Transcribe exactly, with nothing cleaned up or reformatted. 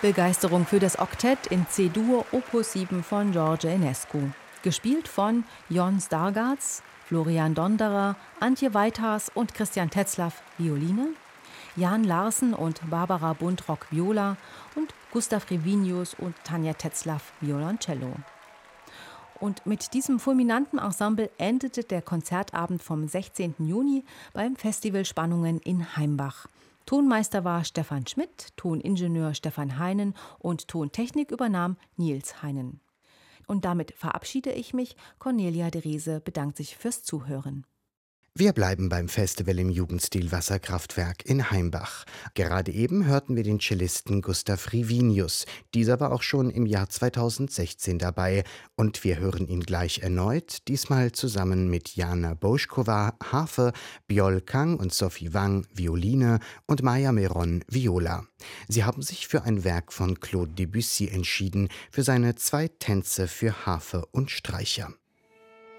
Begeisterung für das Oktett in C-Dur Opus sieben von George Enescu. Gespielt von Jon Stargards, Florian Donderer, Antje Weithas und Christian Tetzlaff Violine, Jan Larsen und Barbara Buntrock Viola und Gustav Revinius und Tanja Tetzlaff Violoncello. Und mit diesem fulminanten Ensemble endete der Konzertabend vom sechzehnten Juni beim Festival Spannungen in Heimbach. Tonmeister war Stefan Schmidt, Toningenieur Stefan Heinen und Tontechnik übernahm Nils Heinen. Und damit verabschiede ich mich. Cornelia Drese bedankt sich fürs Zuhören. Wir bleiben beim Festival im Jugendstil Wasserkraftwerk in Heimbach. Gerade eben hörten wir den Cellisten Gustav Rivinius. Dieser war auch schon im Jahr zweitausendsechzehn dabei. Und wir hören ihn gleich erneut, diesmal zusammen mit Jana Boschkova, Harfe, Bjol Kang und Sophie Wang, Violine und Maya Meron, Viola. Sie haben sich für ein Werk von Claude Debussy entschieden, für seine zwei Tänze für Harfe und Streicher.